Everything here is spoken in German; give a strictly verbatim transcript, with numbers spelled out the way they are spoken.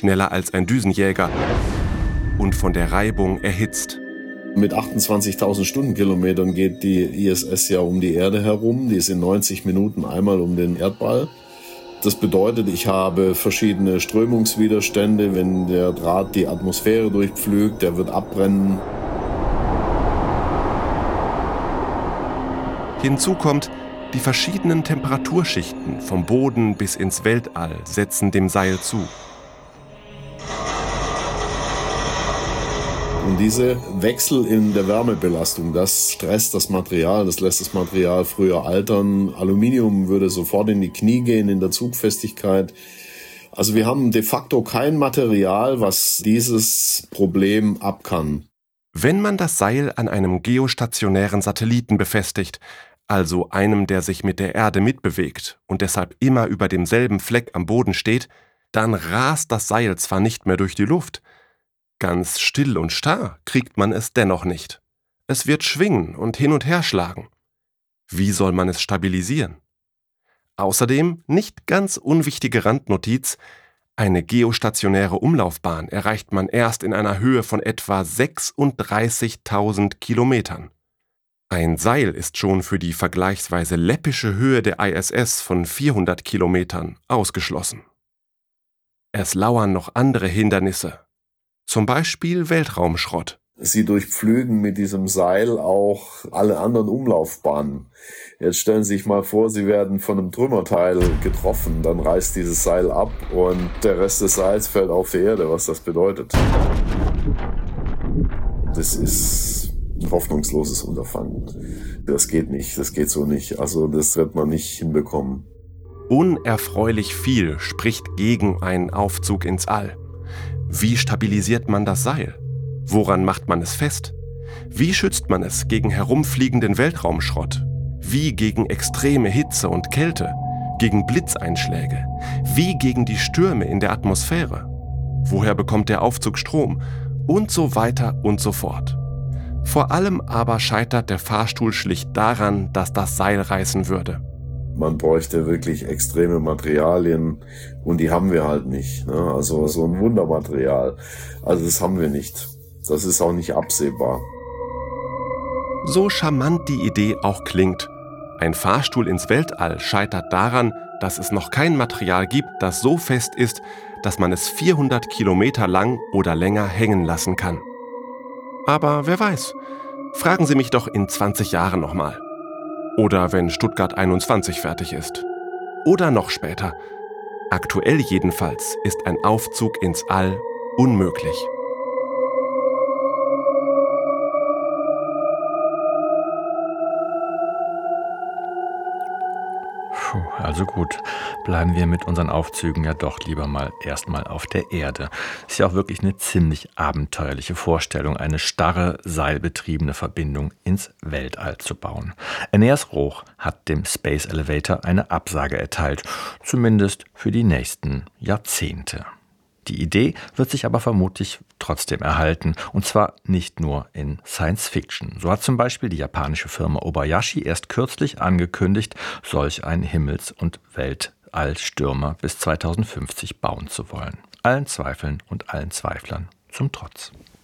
schneller als ein Düsenjäger und von der Reibung erhitzt. Mit achtundzwanzigtausend Stundenkilometern geht die I S S ja um die Erde herum. Die ist in neunzig Minuten einmal um den Erdball. Das bedeutet, ich habe verschiedene Strömungswiderstände. Wenn der Draht die Atmosphäre durchpflügt, der wird abbrennen. Hinzu kommt, die verschiedenen Temperaturschichten vom Boden bis ins Weltall setzen dem Seil zu. Und diese Wechsel in der Wärmebelastung, das stresst das Material, das lässt das Material früher altern. Aluminium würde sofort in die Knie gehen in der Zugfestigkeit. Also wir haben de facto kein Material, was dieses Problem ab kann. Wenn man das Seil an einem geostationären Satelliten befestigt, also einem, der sich mit der Erde mitbewegt und deshalb immer über demselben Fleck am Boden steht, dann rast das Seil zwar nicht mehr durch die Luft, ganz still und starr kriegt man es dennoch nicht. Es wird schwingen und hin und her schlagen. Wie soll man es stabilisieren? Außerdem, nicht ganz unwichtige Randnotiz, eine geostationäre Umlaufbahn erreicht man erst in einer Höhe von etwa sechsunddreißigtausend Kilometern. Ein Seil ist schon für die vergleichsweise läppische Höhe der I S S von vierhundert Kilometern ausgeschlossen. Es lauern noch andere Hindernisse, zum Beispiel Weltraumschrott. Sie durchpflügen mit diesem Seil auch alle anderen Umlaufbahnen. Jetzt stellen Sie sich mal vor, Sie werden von einem Trümmerteil getroffen, dann reißt dieses Seil ab und der Rest des Seils fällt auf die Erde, was das bedeutet. Das ist ein hoffnungsloses Unterfangen. Das geht nicht, das geht so nicht. Also das wird man nicht hinbekommen. Unerfreulich viel spricht gegen einen Aufzug ins All. Wie stabilisiert man das Seil? Woran macht man es fest? Wie schützt man es gegen herumfliegenden Weltraumschrott? Wie gegen extreme Hitze und Kälte? Gegen Blitzeinschläge? Wie gegen die Stürme in der Atmosphäre? Woher bekommt der Aufzug Strom? Und so weiter und so fort. Vor allem aber scheitert der Fahrstuhl schlicht daran, dass das Seil reißen würde. Man bräuchte wirklich extreme Materialien und die haben wir halt nicht. Ne? Also so ein Wundermaterial. Also das haben wir nicht. Das ist auch nicht absehbar. So charmant die Idee auch klingt. Ein Fahrstuhl ins Weltall scheitert daran, dass es noch kein Material gibt, das so fest ist, dass man es vierhundert Kilometer lang oder länger hängen lassen kann. Aber wer weiß, fragen Sie mich doch in zwanzig Jahren nochmal. Oder wenn Stuttgart einundzwanzig fertig ist. Oder noch später. Aktuell jedenfalls ist ein Aufzug ins All unmöglich. Puh, also gut, bleiben wir mit unseren Aufzügen ja doch lieber mal erstmal auf der Erde. Ist ja auch wirklich eine ziemlich abenteuerliche Vorstellung, eine starre, seilbetriebene Verbindung ins Weltall zu bauen. Eneas Roch hat dem Space Elevator eine Absage erteilt, zumindest für die nächsten Jahrzehnte. Die Idee wird sich aber vermutlich trotzdem erhalten, und zwar nicht nur in Science Fiction. So hat zum Beispiel die japanische Firma Obayashi erst kürzlich angekündigt, solch einen Himmels- und Weltallstürmer bis zweitausendfünfzig bauen zu wollen. Allen Zweifeln und allen Zweiflern zum Trotz.